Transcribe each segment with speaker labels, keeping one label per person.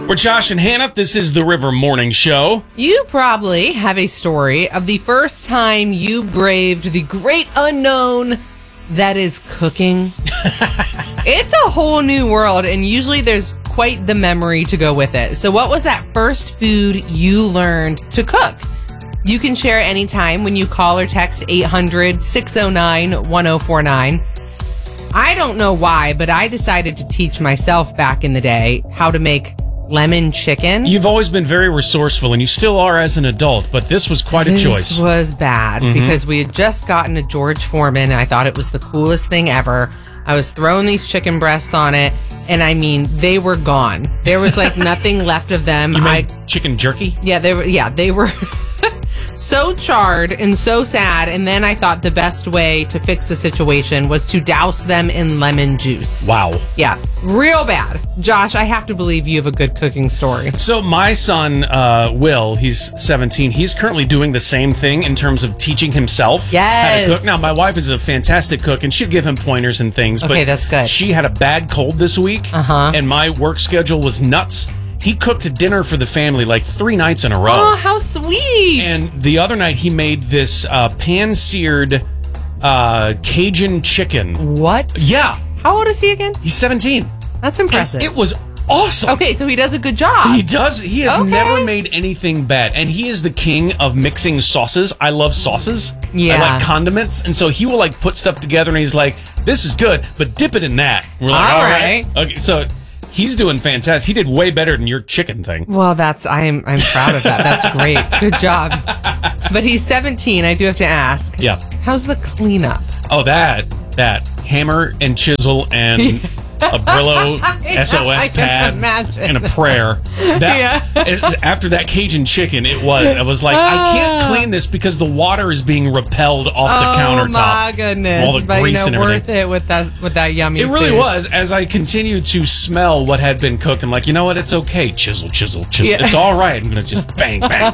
Speaker 1: We're Josh and Hannah. This is the River Morning Show.
Speaker 2: You probably have a story of the first time you braved the great unknown that is cooking. It's a whole new world, and usually there's quite the memory to go with it. So what was that first food you learned to cook? You can share anytime when you call or text 800-609-1049. I don't know why, but I decided to teach myself back in the day how to make lemon chicken.
Speaker 1: You've always been very resourceful, and you still are as an adult, but this was quite a choice.
Speaker 2: This was bad because we had just gotten a George Foreman, and I thought it was the coolest thing ever. I was throwing these chicken breasts on it, and I mean, they were gone. There was like nothing left of them.
Speaker 1: You made chicken jerky?
Speaker 2: Yeah, they were so charred and so sad. And then I thought the best way to fix the situation was to douse them in lemon juice.
Speaker 1: Wow.
Speaker 2: Yeah, real bad. Josh, I have to believe you have a good cooking story.
Speaker 1: So my son, Will, he's 17. He's currently doing the same thing in terms of teaching himself how to cook. Now, my wife is a fantastic cook, and she'd give him pointers and things.
Speaker 2: Okay,
Speaker 1: but
Speaker 2: that's good.
Speaker 1: She had a bad cold this week, and my work schedule was nuts. He cooked dinner for the family like 3 nights in a row.
Speaker 2: Oh, how sweet.
Speaker 1: And the other night, he made this pan-seared Cajun chicken.
Speaker 2: What?
Speaker 1: Yeah.
Speaker 2: How old is he again?
Speaker 1: He's 17.
Speaker 2: That's impressive.
Speaker 1: And it was awesome.
Speaker 2: Okay, so he does a good job.
Speaker 1: He does. He has never made anything bad. And he is the king of mixing sauces. I love sauces.
Speaker 2: Yeah.
Speaker 1: I like condiments. And so he will like put stuff together and he's like, this is good, but dip it in that. We're like, all right. Okay, so he's doing fantastic. He did way better than your chicken thing.
Speaker 2: Well, I'm proud of that. That's great. Good job. But he's 17. I do have to ask.
Speaker 1: Yeah.
Speaker 2: How's the cleanup?
Speaker 1: Oh, that hammer and chisel and a Brillo SOS pad and a prayer. After that Cajun chicken, I was like, I can't clean this because the water is being repelled off the countertop.
Speaker 2: Oh my goodness!
Speaker 1: All the grease and everything.
Speaker 2: Worth it with that yummy.
Speaker 1: It really
Speaker 2: food.
Speaker 1: was. As I continued to smell what had been cooked, I'm like, you know what? It's okay. Chisel. Yeah. It's all right. I'm gonna just bang. Fine.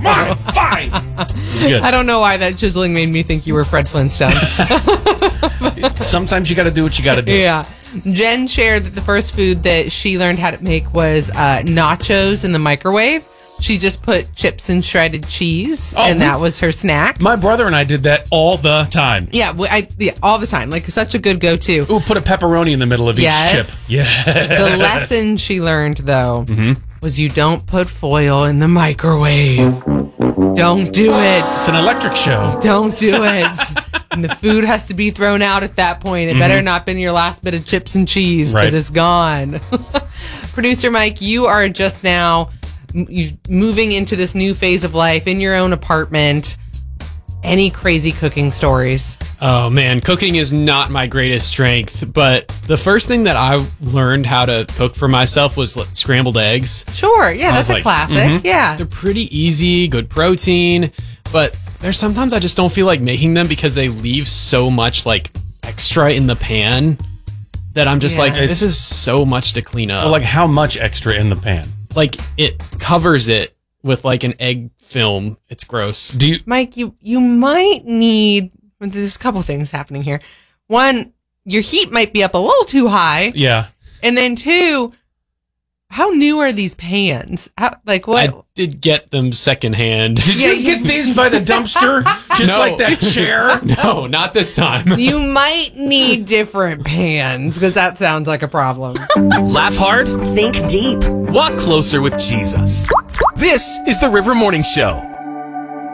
Speaker 1: It's good.
Speaker 2: I don't know why that chiseling made me think you were Fred Flintstone.
Speaker 1: Sometimes you got to do what you got to do.
Speaker 2: Yeah. Jen shared that the first food that she learned how to make was nachos in the microwave. She just put chips and shredded cheese, and that was her snack.
Speaker 1: My brother and I did that all the time.
Speaker 2: Yeah, all the time. Like, such a good go-to.
Speaker 1: Ooh, put a pepperoni in the middle of each chip. Yeah.
Speaker 2: The lesson she learned, though, was you don't put foil in the microwave. Don't do it.
Speaker 1: It's an electric show.
Speaker 2: Don't do it. And the food has to be thrown out at that point. It better not been your last bit of chips and cheese because it's gone. Producer Mike, you are just now moving into this new phase of life in your own apartment. Any crazy cooking stories?
Speaker 3: Oh, man. Cooking is not my greatest strength, but the first thing that I learned how to cook for myself was scrambled eggs.
Speaker 2: Sure. Yeah, that's a classic. Yeah.
Speaker 3: They're pretty easy, good protein, but there's sometimes I just don't feel like making them because they leave so much like extra in the pan that I'm just like, this is so much to clean up.
Speaker 1: Well, like how much extra in the pan?
Speaker 3: Like it covers it with like an egg film. It's gross.
Speaker 2: Mike, you might need, there's a couple things happening here. One, your heat might be up a little too high.
Speaker 1: Yeah.
Speaker 2: And then 2, how new are these pans? What?
Speaker 3: I did get them secondhand.
Speaker 1: Did you get these by the dumpster? Just like that chair?
Speaker 3: No, not this time.
Speaker 2: You might need different pans because that sounds like a problem.
Speaker 4: Laugh hard. Think deep. Walk closer with Jesus. This is the River Morning Show.